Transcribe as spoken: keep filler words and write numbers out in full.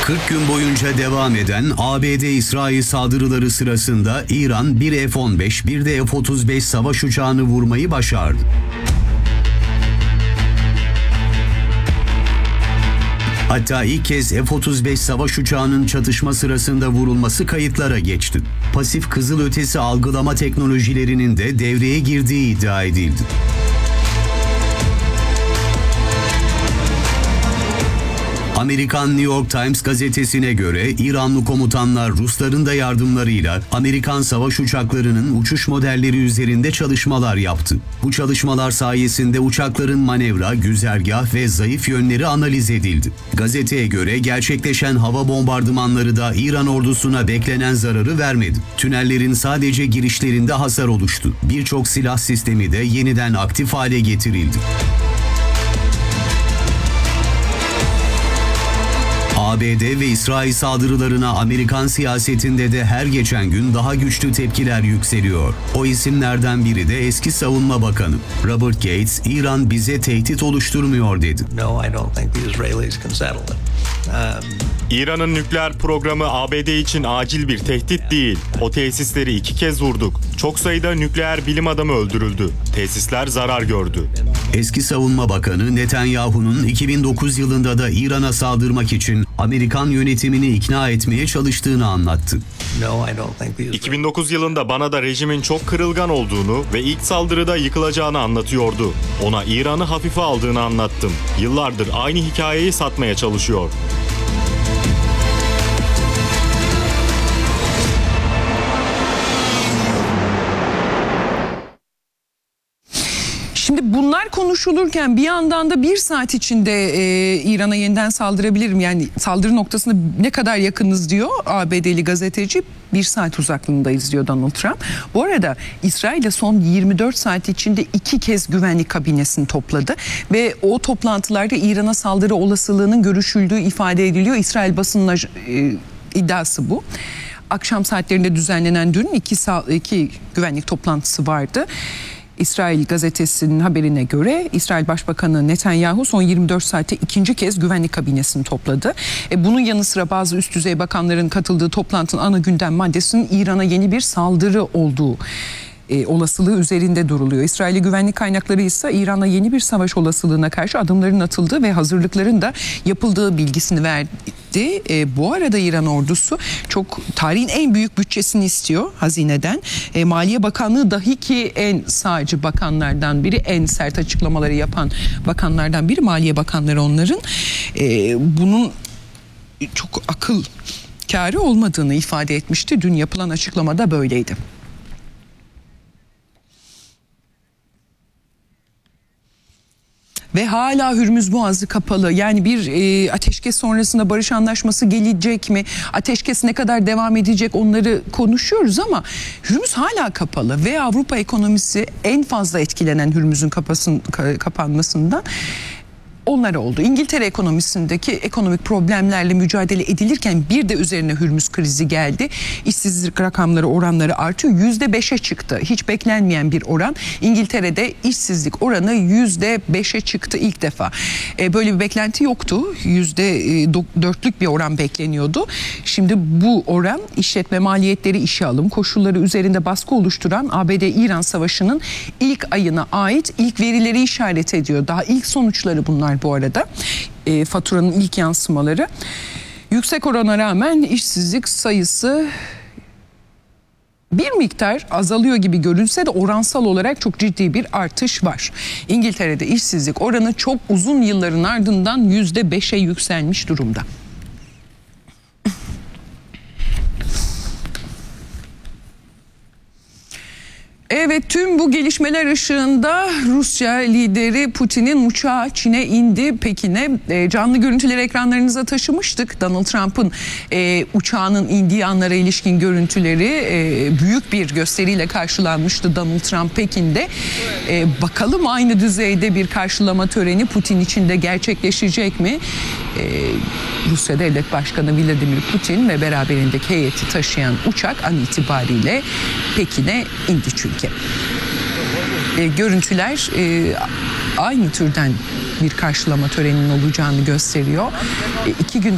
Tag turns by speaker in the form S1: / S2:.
S1: kırk gün boyunca devam eden A B D-İsrail saldırıları sırasında İran bir F on beş bir de F otuz beş savaş uçağını vurmayı başardı. Hatta ilk kez F otuz beş savaş uçağının çatışma sırasında vurulması kayıtlara geçti. Pasif kızılötesi algılama teknolojilerinin de devreye girdiği iddia edildi. Amerikan New York Times gazetesine göre İranlı komutanlar Rusların da yardımlarıyla Amerikan savaş uçaklarının uçuş modelleri üzerinde çalışmalar yaptı. Bu çalışmalar sayesinde uçakların manevra, güzergah ve zayıf yönleri analiz edildi. Gazeteye göre gerçekleşen hava bombardımanları da İran ordusuna beklenen zararı vermedi. Tünellerin sadece girişlerinde hasar oluştu. Birçok silah sistemi de yeniden aktif hale getirildi. A B D ve İsrail saldırılarına Amerikan siyasetinde de her geçen gün daha güçlü tepkiler yükseliyor. O isimlerden biri de eski Savunma Bakanı Robert Gates, İran bize tehdit oluşturmuyor dedi.
S2: No, I don't think the Israelis can settle it. Um...
S3: İran'ın nükleer programı A B D için acil bir tehdit değil. O tesisleri iki kez vurduk. Çok sayıda nükleer bilim adamı öldürüldü. Tesisler zarar gördü.
S1: Eski Savunma Bakanı Netanyahu'nun iki bin dokuz yılında da İran'a saldırmak için Amerikan yönetimini ikna etmeye çalıştığını anlattı.
S3: iki bin dokuz yılında bana da rejimin çok kırılgan olduğunu ve ilk saldırıda yıkılacağını anlatıyordu. Ona İran'ı hafife aldığını anlattım. Yıllardır aynı hikayeyi satmaya çalışıyor.
S4: Şimdi bunlar konuşulurken bir yandan da bir saat içinde e, İran'a yeniden saldırabilirim. Yani saldırı noktasına ne kadar yakınız diyor A B D'li gazeteci. Bir saat uzaklığındayız diyor Donald Trump. Bu arada İsrail'de son yirmi dört saat içinde iki kez güvenlik kabinesini topladı. Ve o toplantılarda İran'a saldırı olasılığının görüşüldüğü ifade ediliyor. İsrail basınına e, iddiası bu. Akşam saatlerinde düzenlenen dün iki, iki güvenlik toplantısı vardı. İsrail gazetesinin haberine göre İsrail Başbakanı Netanyahu son yirmi dört saatte ikinci kez güvenlik kabinesini topladı. E bunun yanı sıra bazı üst düzey bakanların katıldığı toplantının ana gündem maddesinin İran'a yeni bir saldırı olduğu E, olasılığı üzerinde duruluyor. İsrail'li güvenlik kaynakları ise İran'a yeni bir savaş olasılığına karşı adımların atıldığı ve hazırlıkların da yapıldığı bilgisini verdi. E, bu arada İran ordusu çok tarihin en büyük bütçesini istiyor hazineden. E, Maliye Bakanlığı dahi ki en sağcı bakanlardan biri, en sert açıklamaları yapan bakanlardan biri, Maliye Bakanları onların. E, bunun çok akıl kârı olmadığını ifade etmişti. Dün yapılan açıklamada böyleydi. Ve hala Hürmüz Boğazı kapalı. Yani bir e, ateşkes sonrasında barış anlaşması gelecek mi? Ateşkes ne kadar devam edecek, onları konuşuyoruz ama Hürmüz hala kapalı. Ve Avrupa ekonomisi en fazla etkilenen Hürmüz'ün kapasın, kapanmasından onlar oldu. İngiltere ekonomisindeki ekonomik problemlerle mücadele edilirken bir de üzerine Hürmüz krizi geldi. İşsizlik rakamları, oranları artıyor. Yüzde beşe çıktı. Hiç beklenmeyen bir oran. İngiltere'de işsizlik oranı yüzde beşe çıktı ilk defa. E, böyle bir beklenti yoktu. Yüzde dörtlük bir oran bekleniyordu. Şimdi bu oran işletme maliyetleri, işe alım koşulları üzerinde baskı oluşturan A B D-İran savaşının ilk ayına ait ilk verileri işaret ediyor. Daha ilk sonuçları bunlar bu arada. E, faturanın ilk yansımaları. Yüksek orana rağmen işsizlik sayısı bir miktar azalıyor gibi görünse de oransal olarak çok ciddi bir artış var. İngiltere'de işsizlik oranı çok uzun yılların ardından yüzde beşe yükselmiş durumda. Evet, tüm bu gelişmeler ışığında Rusya lideri Putin'in uçağı Çin'e indi, Pekin'e. E, canlı görüntüleri ekranlarınıza taşımıştık. Donald Trump'ın e, uçağının indiği anlara ilişkin görüntüleri e, büyük bir gösteriyle karşılanmıştı Donald Trump Pekin'de. E, bakalım aynı düzeyde bir karşılama töreni Putin için de gerçekleşecek mi? E, Rusya Devlet Başkanı Vladimir Putin ve beraberindeki heyeti taşıyan uçak an itibariyle Pekin'e indi çünkü. E, görüntüler e, aynı türden bir karşılama töreninin olacağını gösteriyor. E, iki gün